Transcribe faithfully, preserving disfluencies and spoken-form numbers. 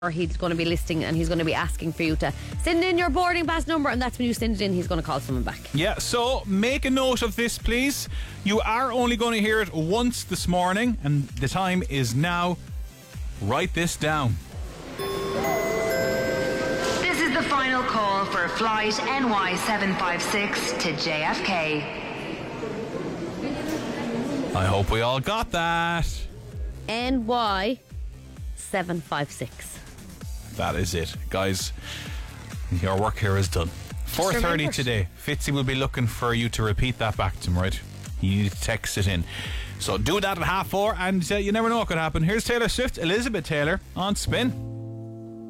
he's going to be listing and he's going to be asking for you to send in your boarding pass number, and that's when you send it in, he's going to call someone back. Yeah, so make a note of this, please. You are only going to hear it once this morning, and the time is now. Write this down. This is the final call for flight N Y seven five six to J F K. I hope we all got that. N Y seven five six. That is it, guys. Your work here is done. four thirty today. Fitzy will be looking for you to repeat that back to him, right? You need to text it in. So do that at half four, and uh, you never know what could happen. Here's Taylor Swift, Elizabeth Taylor on Spin.